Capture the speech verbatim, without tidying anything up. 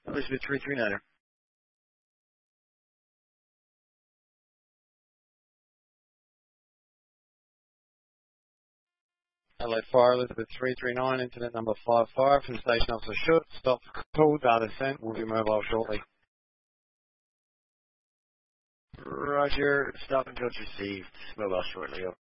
Elizabeth three three nine. Adelaide Fire, Elizabeth three three nine, internet number five five from Station Officer Shoot. Stop call, data sent. We'll be mobile shortly. Roger, stop and coach received. Mobile shortly.